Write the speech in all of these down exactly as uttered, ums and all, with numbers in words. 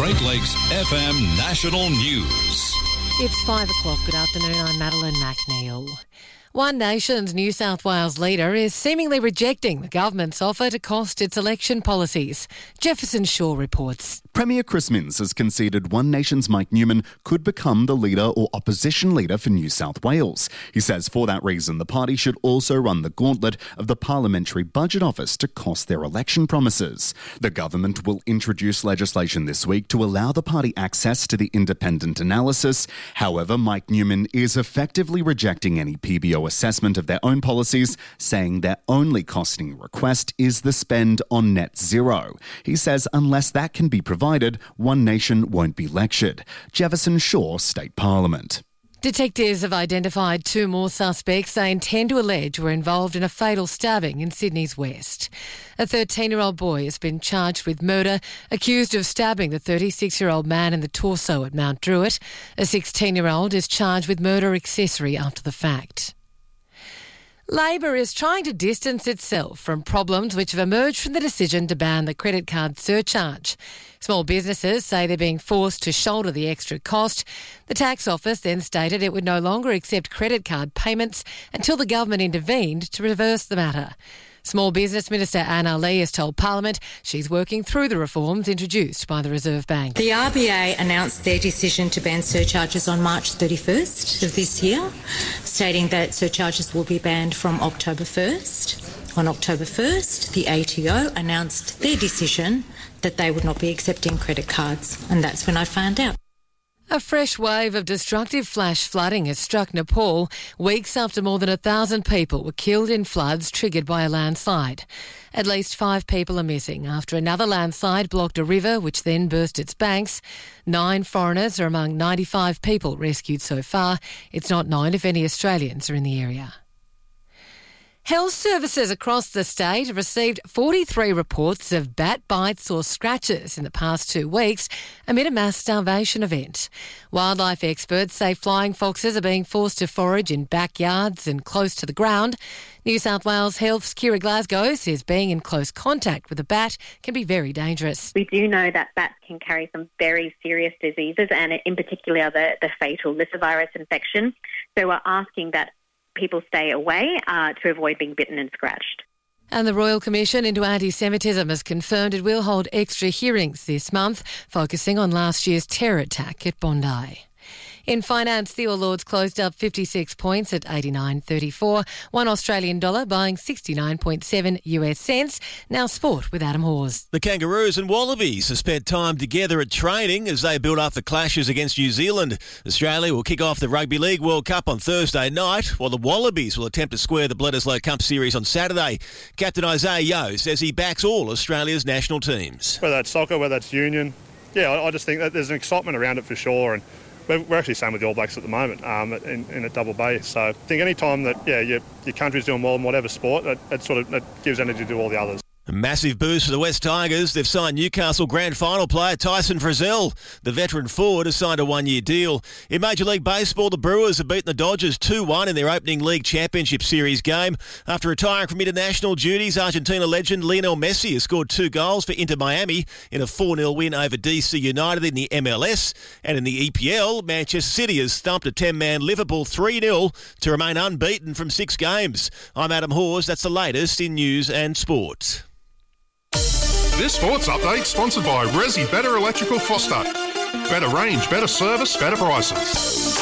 Great Lakes F M National News. It's five o'clock. Good afternoon. I'm Madeline McNeil. One Nation's New South Wales leader is seemingly rejecting the government's offer to cost its election policies. Jefferson Shaw reports. Premier Chris Minns has conceded One Nation's Mike Newman could become the leader or opposition leader for New South Wales. He says for that reason the party should also run the gauntlet of the Parliamentary Budget Office to cost their election promises. The government will introduce legislation this week to allow the party access to the independent analysis. However, Mike Newman is effectively rejecting any P B O assessment of their own policies, saying their only costing request is the spend on net zero. He says unless that can be provided, One Nation won't be lectured. Jefferson Shaw, State Parliament. Detectives have identified two more suspects they intend to allege were involved in a fatal stabbing in Sydney's West. A thirteen-year-old boy has been charged with murder, accused of stabbing the thirty-six-year-old man in the torso at Mount Druitt. A sixteen-year-old is charged with murder accessory after the fact. Labor is trying to distance itself from problems which have emerged from the decision to ban the credit card surcharge. Small businesses say they're being forced to shoulder the extra cost. The tax office then stated it would no longer accept credit card payments until the government intervened to reverse the matter. Small Business Minister Anna Lee has told Parliament she's working through the reforms introduced by the Reserve Bank. The R B A announced their decision to ban surcharges on March thirty-first of this year, stating that surcharges will be banned from October first. On October first, the A T O announced their decision that they would not be accepting credit cards, and that's when I found out. A fresh wave of destructive flash flooding has struck Nepal weeks after more than a thousand people were killed in floods triggered by a landslide. At least five people are missing after another landslide blocked a river which then burst its banks. Nine foreigners are among ninety-five people rescued so far. It's not known if any Australians are in the area. Health services across the state have received forty-three reports of bat bites or scratches in the past two weeks amid a mass starvation event. Wildlife experts say flying foxes are being forced to forage in backyards and close to the ground. New South Wales Health's Kira Glasgow says being in close contact with a bat can be very dangerous. We do know that bats can carry some very serious diseases, and in particular the, the fatal lyssavirus infection. So we're asking that people stay away uh, to avoid being bitten and scratched. And the Royal Commission into Anti-Semitism has confirmed it will hold extra hearings this month, focusing on last year's terror attack at Bondi. In finance, the All Ords closed up fifty-six points at eighty-nine thirty-four. One Australian dollar buying sixty-nine point seven US cents. Now sport with Adam Hawes. The Kangaroos and Wallabies have spent time together at training as they build up the clashes against New Zealand. Australia will kick off the Rugby League World Cup on Thursday night, while the Wallabies will attempt to square the Bledisloe Cup Series on Saturday. Captain Isaiah Yeo says he backs all Australia's national teams. Whether that's soccer, whether that's union, yeah, I, I just think that there's an excitement around it for sure. And we're actually same with the All Blacks at the moment um, in, in a double base. So I think any time that yeah your, your country's doing well in whatever sport, that, that sort of that gives energy to all the others. A massive boost for the West Tigers. They've signed Newcastle Grand Final player Tyson Frizzell. The veteran forward has signed a one-year deal. In Major League Baseball, the Brewers have beaten the Dodgers two one in their opening League Championship Series game. After retiring from international duties, Argentina legend Lionel Messi has scored two goals for Inter Miami in a four nil win over D C United in the M L S. And in the E P L, Manchester City has thumped a ten-man Liverpool three nil to remain unbeaten from six games. I'm Adam Hawes. That's the latest in news and sport. This sports update sponsored by Resi Better Electrical Foster. Better range, better service, better prices.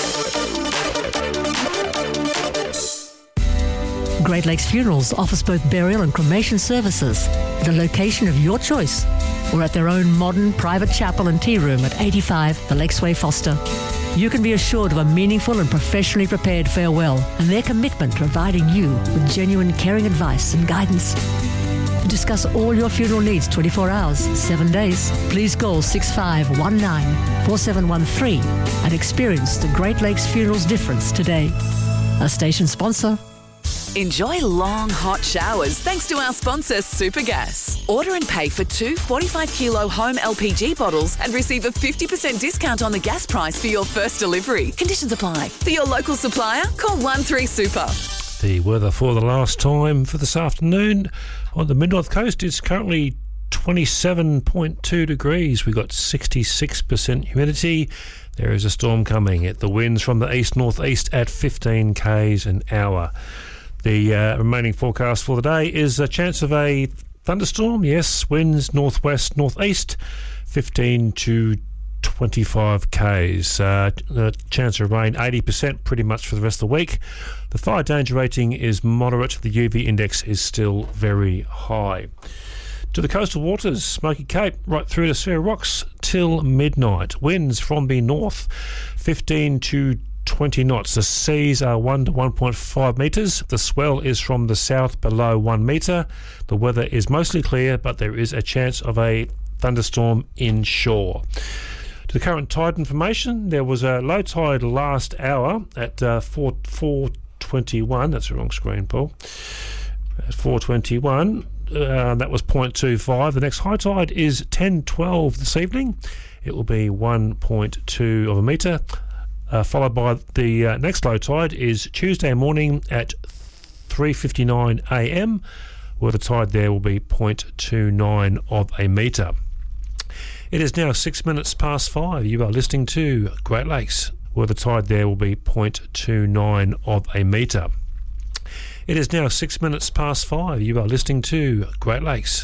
Great Lakes Funerals offers both burial and cremation services at a location of your choice or at their own modern private chapel and tea room at eighty-five The Lakesway Foster. You can be assured of a meaningful and professionally prepared farewell and their commitment to providing you with genuine caring advice and guidance. To discuss all your funeral needs twenty-four hours, seven days, please call six five one nine, four seven one three and experience the Great Lakes Funerals difference today. A station sponsor. Enjoy long, hot showers thanks to our sponsor, Supergas. Order and pay for two forty-five kilo home L P G bottles and receive a fifty percent discount on the gas price for your first delivery. Conditions apply. For your local supplier, call one three super. The weather for the last time for this afternoon on the Mid-North Coast is currently twenty-seven point two degrees. We've got sixty-six percent humidity. There is a storm coming. At the winds from the east-northeast at fifteen k's an hour. The uh, remaining forecast for the day is a chance of a thunderstorm. Yes, winds northwest, northeast, fifteen to twenty-five k's. Uh, the chance of rain eighty percent pretty much for the rest of the week. The fire danger rating is moderate. The U V index is still very high. To the coastal waters, Smoky Cape right through to Sarah Rocks till midnight. Winds from the north, fifteen to twenty knots. The seas are one to one point five metres. The swell is from the south below one metre. The weather is mostly clear, but there is a chance of a thunderstorm inshore. To the current tide information, there was a low tide last hour at uh, four twenty-one. That's the wrong screen, Paul. At four twenty-one. Uh, that was zero point two five. The next high tide is ten twelve this evening. It will be one point two of a metre. Uh, followed by the uh, next low tide is Tuesday morning at three fifty-nine a m, where the tide there will be zero point two nine of a metre. It is now six minutes past five. You are listening to Great Lakes, where the tide there will be zero point two nine of a metre. It is now six minutes past five. You are listening to Great Lakes.